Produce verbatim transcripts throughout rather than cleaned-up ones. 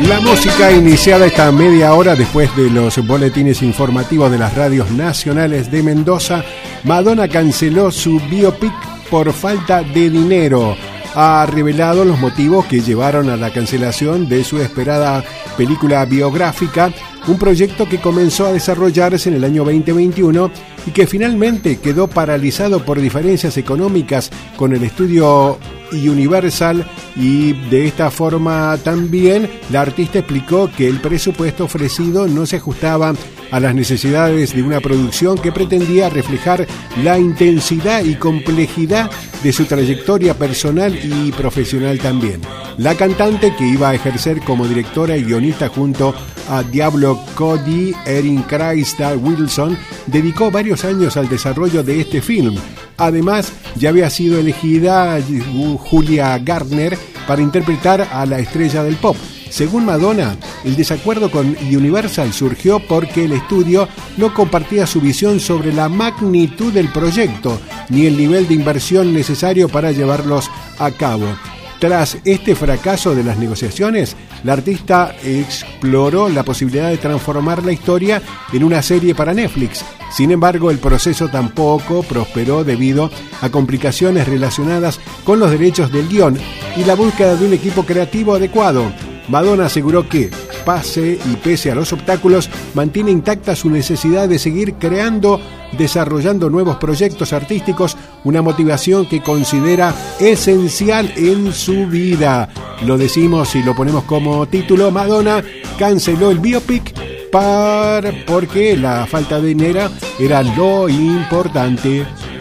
La música iniciada esta media hora después de los boletines informativos de las radios nacionales de Mendoza. Madonna canceló su biopic por falta de dinero. Ha revelado los motivos que llevaron a la cancelación de su esperada película biográfica, un proyecto que comenzó a desarrollarse en el año veinte veintiuno y que finalmente quedó paralizado por diferencias económicas con el estudio Universal, y de esta forma también la artista explicó que el presupuesto ofrecido no se ajustaba a las necesidades de una producción que pretendía reflejar la intensidad y complejidad de su trayectoria personal y profesional también. La cantante, que iba a ejercer como directora y guionista junto a Diablo Cody, Erin Crystal Wilson, dedicó varios años al desarrollo de este film. Además, ya había sido elegida Julia Garner para interpretar a la estrella del pop. Según Madonna, el desacuerdo con Universal surgió porque el estudio no compartía su visión sobre la magnitud del proyecto ni el nivel de inversión necesario para llevarlos a cabo. Tras este fracaso de las negociaciones, la artista exploró la posibilidad de transformar la historia en una serie para Netflix. Sin embargo, el proceso tampoco prosperó debido a complicaciones relacionadas con los derechos del guión y la búsqueda de un equipo creativo adecuado. Madonna aseguró que, pase y pese a los obstáculos, mantiene intacta su necesidad de seguir creando, desarrollando nuevos proyectos artísticos, una motivación que considera esencial en su vida. Lo decimos y lo ponemos como título: Madonna canceló el biopic para, porque la falta de dinero era lo importante.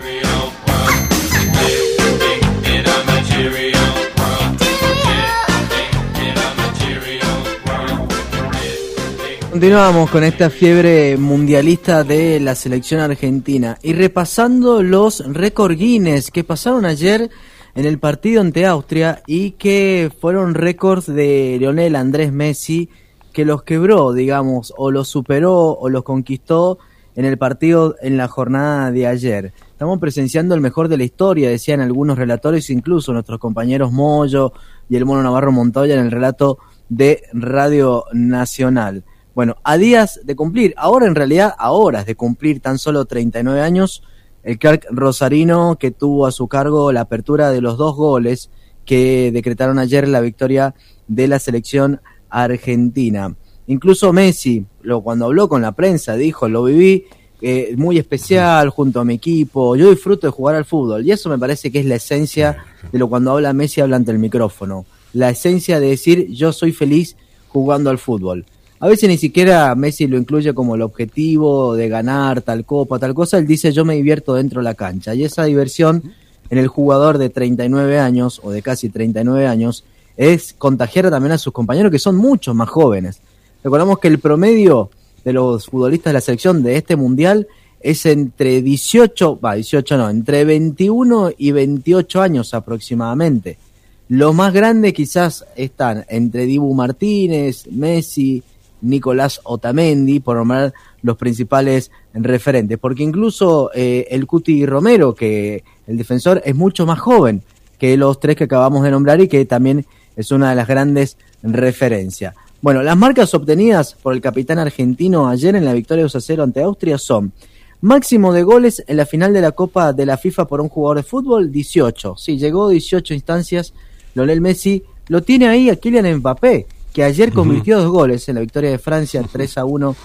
Continuamos con esta fiebre mundialista de la selección argentina y repasando los récord Guinness que pasaron ayer en el partido ante Austria y que fueron récords de Lionel Andrés Messi, que los quebró, digamos, o los superó o los conquistó en el partido en la jornada de ayer. Estamos presenciando el mejor de la historia, decían algunos relatores, incluso nuestros compañeros Moyo y el Mono Navarro Montoya en el relato de Radio Nacional. Bueno, a días de cumplir, ahora en realidad a horas de cumplir tan solo treinta y nueve años, el crack rosarino que tuvo a su cargo la apertura de los dos goles que decretaron ayer la victoria de la selección argentina. Incluso Messi, lo, cuando habló con la prensa, dijo: lo viví eh, muy especial junto a mi equipo, yo disfruto de jugar al fútbol, y eso me parece que es la esencia de lo cuando habla Messi, habla ante el micrófono, la esencia de decir yo soy feliz jugando al fútbol. A veces ni siquiera Messi lo incluye como el objetivo de ganar tal copa, tal cosa. Él dice yo me divierto dentro de la cancha. Y esa diversión en el jugador de treinta y nueve años, o de casi treinta y nueve años, es contagiar también a sus compañeros que son mucho más jóvenes. Recordamos que el promedio de los futbolistas de la selección de este mundial es entre dieciocho, va, dieciocho no, entre veintiuno y veintiocho años aproximadamente. Los más grandes quizás están entre Dibu Martínez, Messi, Nicolás Otamendi, por nombrar los principales referentes, porque incluso eh, el Cuti Romero, que el defensor es mucho más joven que los tres que acabamos de nombrar y que también es una de las grandes referencias. Bueno, las marcas obtenidas por el capitán argentino ayer en la victoria dos a cero ante Austria son: máximo de goles en la final de la Copa de la FIFA por un jugador de fútbol, dieciocho. Sí, llegó a dieciocho instancias Lionel Messi, lo tiene ahí a Kylian Mbappé, que ayer convirtió uh-huh. dos goles en la victoria de Francia tres a uno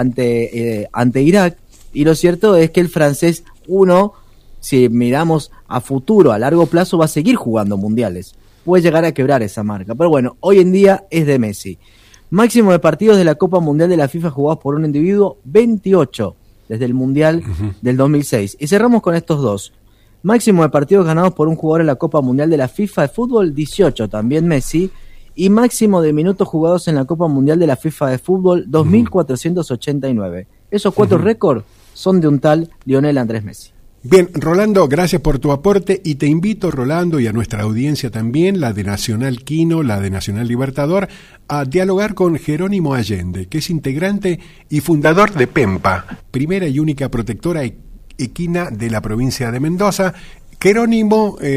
ante, eh, ante Irak, y lo cierto es que el francés, uno, si miramos a futuro, a largo plazo, va a seguir jugando mundiales, puede llegar a quebrar esa marca, pero bueno, hoy en día es de Messi. Máximo de partidos de la Copa Mundial de la FIFA jugados por un individuo, veintiocho, desde el Mundial uh-huh. del dos mil seis, y cerramos con estos dos. Máximo de partidos ganados por un jugador en la Copa Mundial de la FIFA de fútbol, dieciocho, también Messi. Y máximo de minutos jugados en la Copa Mundial de la FIFA de fútbol, dos mil cuatrocientos ochenta y nueve. Esos cuatro uh-huh. récords son de un tal Lionel Andrés Messi. Bien, Rolando, gracias por tu aporte y te invito, Rolando, y a nuestra audiencia también, la de Nacional Quino, la de Nacional Libertador, a dialogar con Jerónimo Allende, que es integrante y fundador de PEMPA, primera y única protectora equina de la provincia de Mendoza. Jerónimo... Eh,